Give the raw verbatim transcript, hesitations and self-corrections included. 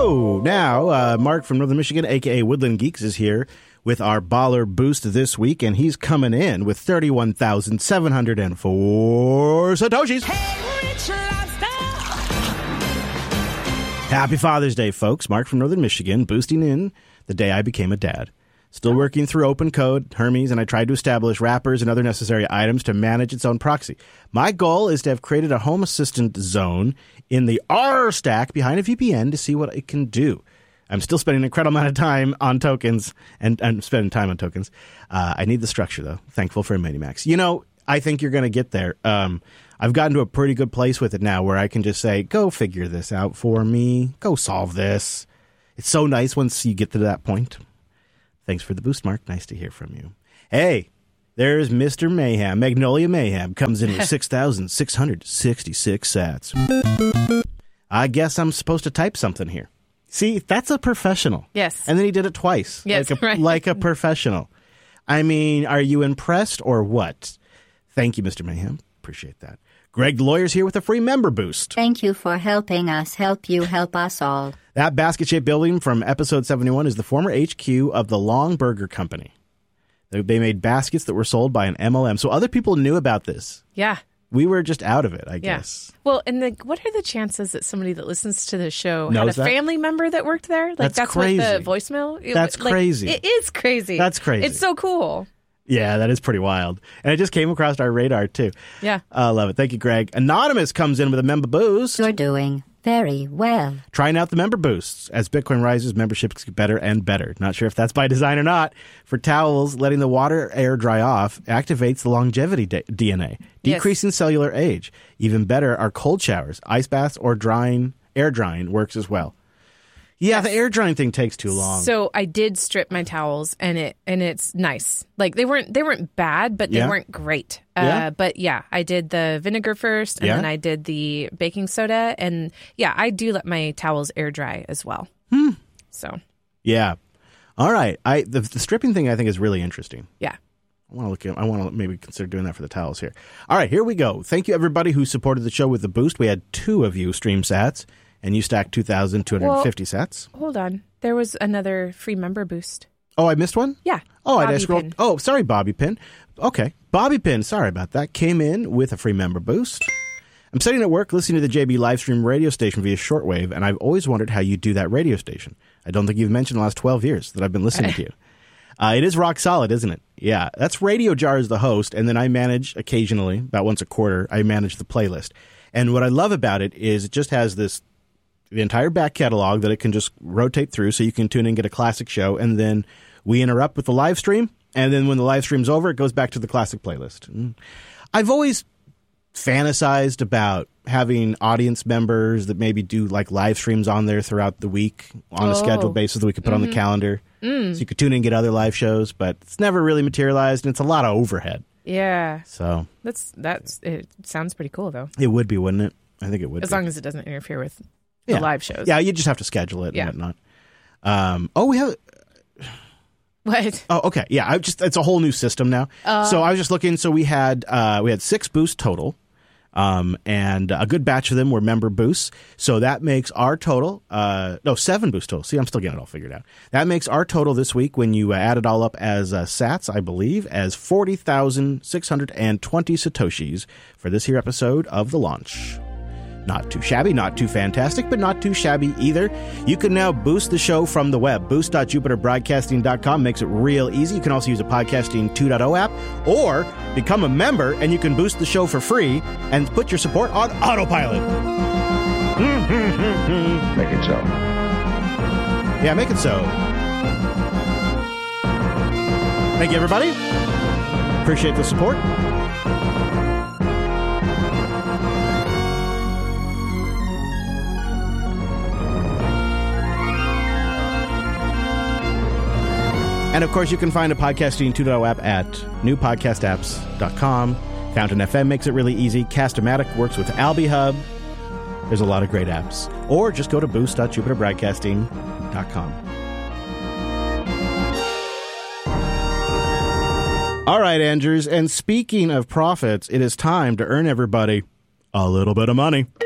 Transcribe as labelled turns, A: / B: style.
A: Hello! Now, uh, Mark from Northern Michigan, a k a. Woodland Geeks, is here with our Baller Boost this week, and he's coming in with thirty-one thousand seven hundred four Satoshis.
B: Hey, Rich Lobster!
A: Happy Father's Day, folks. Mark from Northern Michigan, boosting in the day I became a dad. Still working through Open Code, Hermes, and I tried to establish wrappers and other necessary items to manage its own proxy. My goal is to have created a Home Assistant zone in the R stack behind a V P N to see what it can do. I'm still spending an incredible amount of time on tokens, and I'm spending time on tokens. Uh, I need the structure, though. Thankful for Minimax. You know, I think you're going to get there. Um, I've gotten to a pretty good place with it now where I can just say, go figure this out for me. Go solve this. It's so nice once you get to that point. Thanks for the boost, Mark. Nice to hear from you. Hey, there's Mister Mayhem. Magnolia Mayhem comes in with six thousand six hundred sixty-six sats. I guess I'm supposed to type something here. See, that's a professional.
C: Yes.
A: And then he did it twice.
C: Yes,
A: like a,
C: right.
A: like a professional. I mean, are you impressed or what? Thank you, Mister Mayhem. Appreciate that. Greg the Lawyer's here with a free member boost.
D: Thank you for helping us help you help us all.
A: That basket-shaped building from episode seventy-one is the former H Q of the Long Burger Company. They, they made baskets that were sold by an M L M. So other people knew about this.
C: Yeah.
A: We were just out of it, I
C: Yeah.
A: guess.
C: Well, and the, what are the chances that somebody that listens to the show
A: Knows
C: had a
A: that?
C: family member that worked there? Like
A: That's
C: that's,
A: crazy.
C: what the voicemail. it-
A: That's
C: like,
A: crazy.
C: It is crazy.
A: That's crazy.
C: It's so cool.
A: Yeah, that is pretty wild. And it just came across our radar, too.
C: Yeah.
A: I love it. Thank you, Greg. Anonymous comes in with a member boost.
D: You're doing very well.
A: Trying out the member boosts. As Bitcoin rises, memberships get better and better. Not sure if that's by design or not. For towels, letting the water air dry off activates the longevity D- D N A, decreasing
C: Yes.
A: cellular age. Even better are cold showers. Ice baths or drying, air drying works as well. Yeah, the air drying thing takes too long.
C: So I did strip my towels, and it and it's nice. Like they weren't they weren't bad, but they
A: Yeah.
C: weren't great.
A: Yeah.
C: Uh, but yeah, I did the vinegar first, and
A: Yeah.
C: then I did the baking soda, and yeah, I do let my towels air dry as well.
A: Hmm.
C: So
A: Yeah. All right. I the, the stripping thing I think is really interesting.
C: yeah.
A: I want to look at, I want to maybe consider doing that for the towels here. All right, here we go. Thank you, everybody who supported the show with the boost. We had two of you stream sats, and you stacked two thousand two hundred fifty
C: Well-
A: sats.
C: Hold on, there was another free member boost.
A: Oh, I missed one?
C: Yeah.
A: Oh, I
C: Bobby
A: just scrolled.
C: Pin.
A: Oh, sorry, Bobby Pin. Okay. Bobby Pin, sorry about that. Came in with a free member boost. I'm sitting at work listening to the J B live stream radio station via shortwave, and I've always wondered how you do that radio station. I don't think you've mentioned the last twelve years that I've been listening to you. Uh, it is rock solid, isn't it? Yeah. That's Radio Jar as the host, and then I manage occasionally, about once a quarter, I manage the playlist. And what I love about it is it just has this the entire back catalog that it can just rotate through, so you can tune in and get a classic show, and then we interrupt with the live stream, and then when the live stream's over, it goes back to the classic playlist. Mm. I've always fantasized about having audience members that maybe do like live streams on there throughout the week on a
C: Oh.
A: scheduled basis that we could put on the calendar, so you could tune in and get other live shows, but it's never really materialized, and it's a lot of overhead.
C: Yeah,
A: So
C: that's that's it. Sounds pretty cool though,
A: it would be, wouldn't it? I think it would
C: as
A: be.
C: long as it doesn't interfere with
A: Yeah.
C: the live shows.
A: Yeah, you just have to schedule it
C: Yeah.
A: and whatnot. Um, oh, we have...
C: What?
A: Oh, okay. Yeah, I just it's a whole new system now. So I was just looking. So we had uh, we had six boosts total, um, and a good batch of them were member boosts. So that makes our total uh, no seven boosts total. See, I'm still getting it all figured out. That makes our total this week, when you uh, add it all up as uh, sats, I believe, as forty thousand six hundred and twenty satoshis for this here episode of The Launch. Not too shabby, not too fantastic, but not too shabby either. You can now boost the show from the web. boost dot jupiter broadcasting dot com makes it real easy. You can also use a Podcasting two point oh app, or become a member and you can boost the show for free and put your support on autopilot.
E: Make it so.
A: Yeah, make it so. Thank you, everybody. Appreciate the support. And, of course, you can find a Podcasting two point oh app at new podcast apps dot com. Fountain F M makes it really easy. Cast-O-Matic works with AlbiHub. There's a lot of great apps. Or just go to boost dot jupiter broadcasting dot com. All right, Andrews. And speaking of profits, it is time to earn everybody a little bit of money.